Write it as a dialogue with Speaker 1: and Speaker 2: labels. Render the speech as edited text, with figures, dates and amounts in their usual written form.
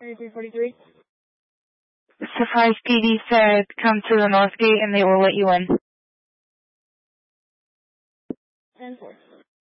Speaker 1: 3343.
Speaker 2: Surprise PD said come to the north gate and they will let you in.
Speaker 1: 10-4.